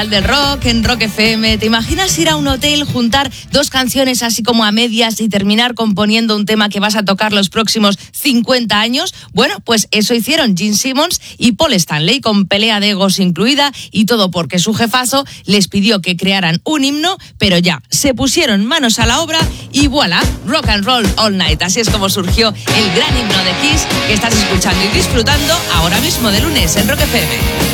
Del rock en Rock FM. ¿Te imaginas ir a un hotel, juntar dos canciones así como a medias y terminar componiendo un tema que vas a tocar los próximos 50 años? Bueno, pues eso hicieron Gene Simmons y Paul Stanley, con pelea de egos incluida, y todo porque su jefazo les pidió que crearan un himno, pero ya, se pusieron manos a la obra y voilà, Rock and Roll All Night. Así es como surgió el gran himno de Kiss que estás escuchando y disfrutando ahora mismo de lunes en Rock FM.